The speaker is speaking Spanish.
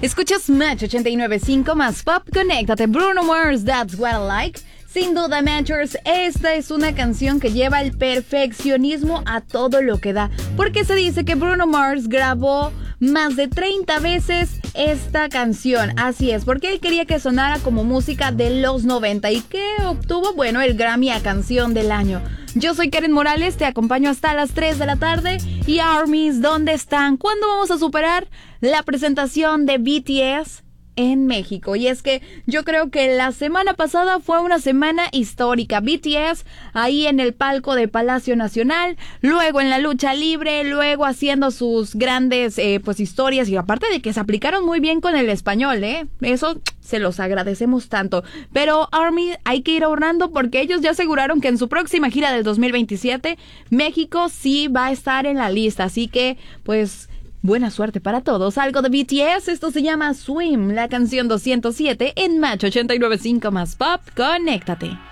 Escuchas Match 89.5 más Pop. Conéctate. Bruno Mars, That's What I Like. Sin duda, Matchers, esta es una canción que lleva el perfeccionismo a todo lo que da. Porque se dice que Bruno Mars grabó más de 30 veces esta canción. Así es, porque él quería que sonara como música de los 90 y que obtuvo, bueno, el Grammy a Canción del Año. Yo soy Karen Morales, te acompaño hasta las 3 de la tarde. Y ARMYs, ¿dónde están? ¿Cuándo vamos a superar la presentación de BTS en México? Y es que yo creo que la semana pasada fue una semana histórica. BTS ahí en el palco de Palacio Nacional, luego en la lucha libre, luego haciendo sus grandes historias, y aparte de que se aplicaron muy bien con el español, eso se los agradecemos tanto. Pero ARMY, hay que ir ahorrando porque ellos ya aseguraron que en su próxima gira del 2027 México sí va a estar en la lista, así que pues buena suerte para todos. Algo de BTS, esto se llama Swim, la canción 207 en Match 89.5 más Pop. Conéctate.